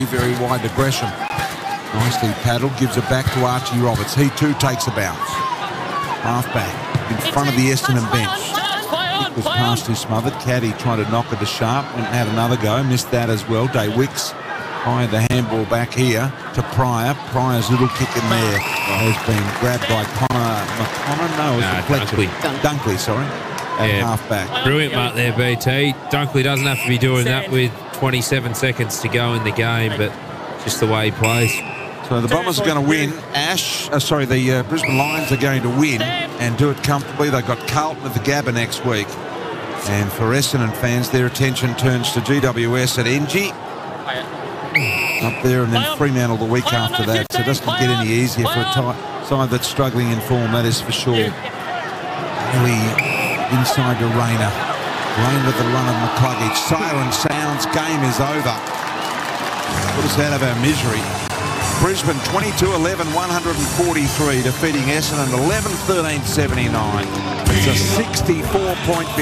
Very wide aggression. Nicely paddled, gives it back to Archie Roberts. He too takes a bounce. Halfback in front of the Essendon bench. It was past his smothered. Caddy trying to knock it to Sharp. Went and had another go. Missed that as well. Day Wicks fired the handball back here to Pryor. Pryor's little kick in there has been grabbed by McConnor. No, it was Fletcher. Dunkley, sorry. At halfback. Brilliant mark there, BT. Dunkley doesn't have to be doing that with 27 seconds to go in the game, but just the way he plays. So the Bombers are going to win. The Brisbane Lions are going to win and do it comfortably. They've got Carlton at the Gabba next week. And for Essendon fans, their attention turns to GWS at NG. Up there, and then Fremantle the week after that. So it doesn't get any easier for a side that's struggling in form, that is for sure. Really inside to Rayner. Rayner with the run of McCluggage. Siren sounds, game is over. Put us out of our misery. Brisbane 22-11, 143, defeating Essendon 11-13, 79. It's a 64-point victory.